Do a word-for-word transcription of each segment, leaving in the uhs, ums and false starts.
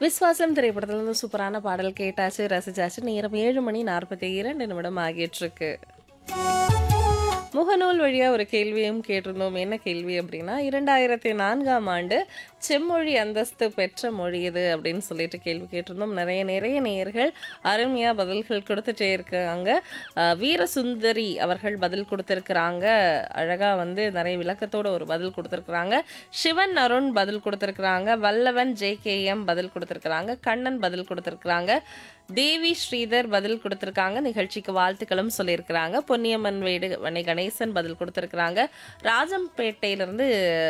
விஸ்வாசம் திரைப்படத்திலிருந்து சூப்பரான பாடல் கேட்டாச்சு, ரசிச்சாச்சு. நேரம் ஏழு மணி நாற்பத்தி இரண்டு நிமிடம் ஆகிட்டிருக்கு. முகநூல் வழியா ஒரு கேள்வியும் கேட்டிருந்தோம். என்ன கேள்வி அப்படின்னா, இரண்டாயிரத்தி நான்காம் ஆண்டு செம்மொழி அந்தஸ்து பெற்ற மொழி எது அப்படின்னு சொல்லிட்டு கேள்வி கேட்டிருந்தோம். நிறைய நிறைய நேயர்கள் அருமையாக பதில்கள் கொடுத்துட்டே இருக்காங்க. அஹ் வீரசுந்தரி அவர்கள் பதில் கொடுத்துருக்குறாங்க. அழகாக வந்து நிறைய விளக்கத்தோட ஒரு பதில் கொடுத்துருக்குறாங்க. சிவன் அருண் பதில் கொடுத்துருக்குறாங்க. வல்லவன் ஜே கே எம் பதில் கொடுத்துருக்குறாங்க. கண்ணன் பதில் கொடுத்துருக்குறாங்க. தேவி ஸ்ரீதர் பதில் கொடுத்துருக்காங்க. நிகழ்ச்சிக்கு வாழ்த்துக்களும் சொல்லியிருக்கிறாங்க. பொன்னியம்மன் வீடு வனை கணேசன் பதில் கொடுத்துருக்குறாங்க. ராஜம்பேட்டையிலிருந்து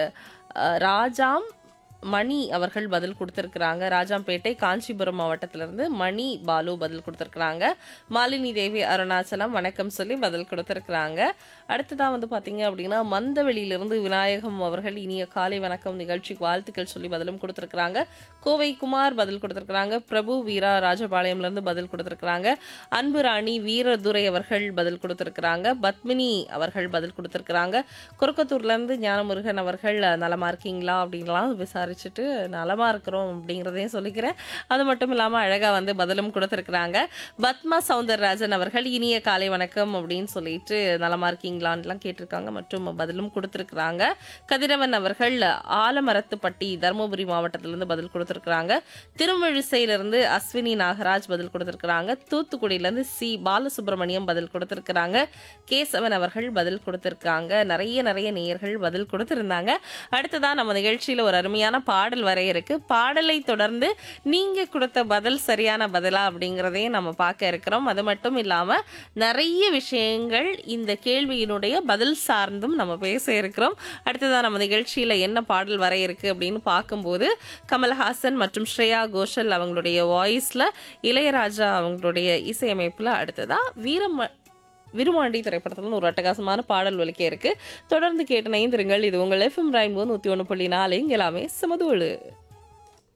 அஹ், ராஜாம் மணி அவர்கள் பதில் கொடுத்துருக்குறாங்க. ராஜாம்பேட்டை காஞ்சிபுரம் மாவட்டத்திலிருந்து மணி பாலு பதில் கொடுத்துருக்குறாங்க. மாலினி தேவி அருணாச்சலம் வணக்கம் சொல்லி பதில் கொடுத்துருக்குறாங்க. அடுத்ததான் வந்து பார்த்தீங்க அப்படின்னா, மந்தவெளியிலிருந்து விநாயகம் அவர்கள் இனிய காலை வணக்கம், நிகழ்ச்சிக்கு வாழ்த்துக்கள் சொல்லி பதிலும் கொடுத்துருக்குறாங்க. கோவை குமார் பதில் கொடுத்துருக்குறாங்க. பிரபு வீரா ராஜபாளையம்லேருந்து பதில் கொடுத்துருக்குறாங்க. அன்பு ராணி வீரதுரை அவர்கள் பதில் கொடுத்துருக்குறாங்க. பத்மினி அவர்கள் பதில் கொடுத்துருக்குறாங்க. கொரக்கத்தூர்லேருந்து ஞானமுருகன் அவர்கள் நலமா இருக்கீங்களா அப்படின்லாம் விசாரிச்சுட்டு நலமா இருக்கிறோம் அப்படிங்கிறதையும் சொல்லிக்கிறேன். அது மட்டும் இல்லாமல் அழகாக வந்து பதிலும் கொடுத்துருக்குறாங்க. பத்மா சவுந்தரராஜன் அவர்கள் இனிய காலை வணக்கம் அப்படின்னு சொல்லிட்டு நலமா இருக்கீங்களான்லாம் கேட்டிருக்காங்க மற்றும் பதிலும் கொடுத்துருக்குறாங்க. கதிரவன் அவர்கள் ஆலமரத்துப்பட்டி தருமபுரி மாவட்டத்திலிருந்து பதில் கொடுத்துருக்குறாங்க. திருமழிசையிலிருந்து அஸ்வினி நாகராஜ் பதில் கொடுத்துருக்குறாங்க. தூத்துக்குடியிலேருந்து சி பாலசுப்ரமணியம் பதில் கொடுத்துருக்குறாங்க. கேசவன் அவர்கள் பதில் கொடுத்துருக்காங்க. நிறைய நிறைய நேயர்கள் பதில் கொடுத்துருந்தாங்க. அடுத்ததான் நம்ம நிகழ்ச்சியில் ஒரு அருமையான பாடல் வர இருக்கு. பாடலை தொடர்ந்து நீங்க கொடுத்த பதில் சரியான பதிலா அப்படிங்கிறதையும் நம்ம பார்க்க இருக்கிறோம். அது மட்டும் இல்லாம நிறைய விஷயங்கள் இந்த கேள்வியினுடைய பதில் சார்ந்தும் நம்ம பேச இருக்கிறோம். அடுத்ததான் நம்ம நிகழ்ச்சியில என்ன பாடல் வர இருக்கு அப்படின்னு பார்க்கும்போது, கமல்ஹாசன் மற்றும் ஸ்ரேயா கோஷல் அவங்களுடைய வாய்ஸ்ல, இளையராஜா அவங்களுடைய இசையமைப்புல அடுத்ததா வீரம் விருமாண்டி திரைப்படத்துல ஒரு அட்டகாசமான பாடல் ஒலிக்க இருக்கு. தொடர்ந்து கேட்டு நைந்திருங்கள். இது உங்கள் எஃப்எம் ரெயின்போ நூத்தி ஒன்று புள்ளி நாலு. இங்க எல்லாமே சமதூளு.